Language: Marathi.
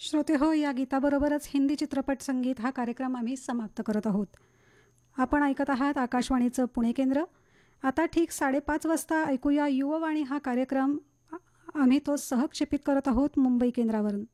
श्रोते हो, या गीताबरोबरच हिंदी चित्रपट संगीत हा कार्यक्रम आम्ही समाप्त करत आहोत. आपण ऐकत आहात आकाशवाणीचं पुणे केंद्र. आता ठीक 5:30 वाजता ऐकूया युववाणी हा कार्यक्रम. आम्ही तो सहक्षेपित करत आहोत मुंबई केंद्रावरून.